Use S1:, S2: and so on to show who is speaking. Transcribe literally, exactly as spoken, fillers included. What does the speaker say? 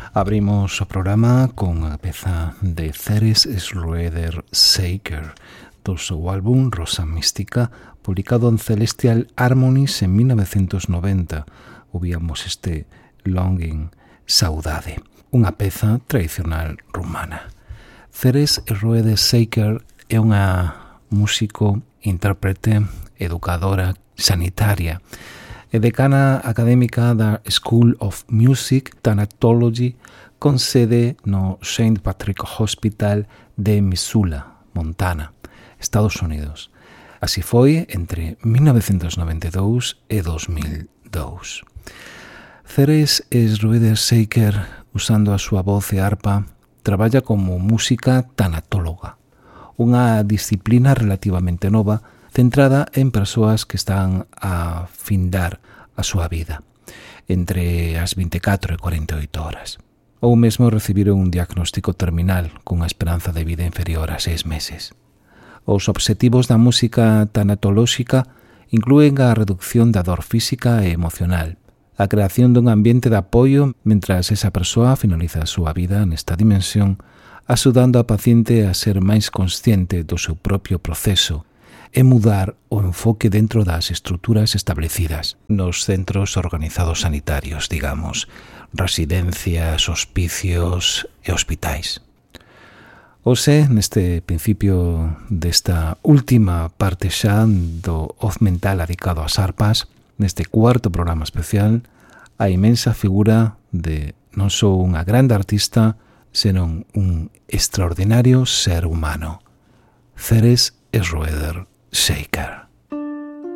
S1: Abrimos o programa con a peza de Ceres Schroeder-Saker do seu álbum Rosa Mística, publicado en Celestial Harmonies en mil novecientos noventa. Ouvíamos este Longing, Saudade, unha peza tradicional rumana. Ceres Schroeder-Saker é unha músico, intérprete, educadora, sanitaria e decana académica da School of Music Thanatology con sede no Saint Patrick Hospital de Missoula, Montana, Estados Unidos. Así foi entre mil novecientos noventa e dous e dos mil dous. Ceres Schroeder-Saker, usando a súa voz e arpa, traballa como música tanatóloga, unha disciplina relativamente nova centrada en persoas que están a findar a súa vida entre as vinte e catro e cuarenta e oito horas, ou mesmo recibiron un diagnóstico terminal cunha esperanza de vida inferior a seis meses. Os obxectivos da música tanatolóxica inclúen a reducción da dor física e emocional, a creación dun ambiente de apoio mentras esa persoa finaliza a súa vida nesta dimensión, axudando a paciente a ser máis consciente do seu propio proceso e mudar o enfoque dentro das estruturas establecidas nos centros organizados sanitarios, digamos, residencias, hospicios e hospitais. Ose, neste principio desta última parte xa do Oz Mental adicado ás arpas, neste cuarto programa especial, a inmensa figura de non só unha grande artista, senón un extraordinario ser humano, Ceres Schroeder-Saker.